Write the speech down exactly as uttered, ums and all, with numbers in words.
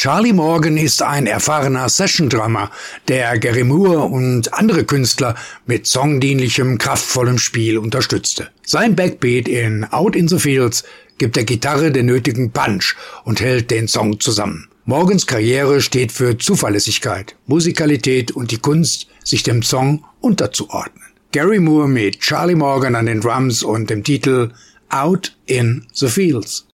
Charlie Morgan ist ein erfahrener Session-Drummer, der Gary Moore und andere Künstler mit songdienlichem, kraftvollem Spiel unterstützte. Sein Backbeat in Out in the Fields gibt der Gitarre den nötigen Punch und hält den Song zusammen. Morgans Karriere steht für Zuverlässigkeit, Musikalität und die Kunst, sich dem Song unterzuordnen. Gary Moore mit Charlie Morgan an den Drums und dem Titel Out in the Fields.